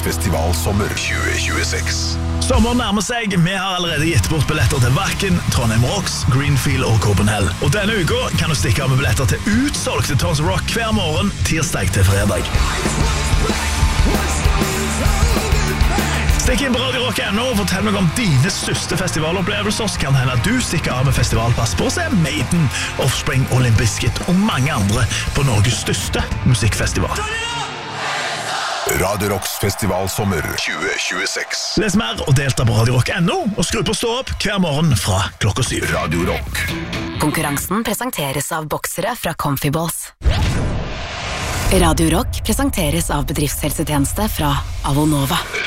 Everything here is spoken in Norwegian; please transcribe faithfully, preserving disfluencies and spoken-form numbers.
Festivalsommer tjue tjueseks. Sommeren nærmer seg. Vi har allerede gitt bort billetter til Wacken, Trondheim Rocks, Greenfield og Copenhagen. Og denne uka kan du stikke av med billetter til utsolgte Tons of Rock hver morgen, tirsdag til fredag. Stikk inn på Radio Rock punkt no og fortell meg om dine største festivalopplevelser, så kan det hende at du stikker av med festivalpass på å se Maiden, Offspring, Limp Bizkit og mange andre på Norges største musikkfestival. Radio Rocks Festivalsommer tjue tjueseks. Les mer og delta på Radio Rock punkt no og skru på stå opp hver morgen fra klokka syv. Radio Rock. Konkurransen presenteres av boksere fra Comfy Balls. Radio Rock presenteres av bedriftshelsetjeneste fra Avonova.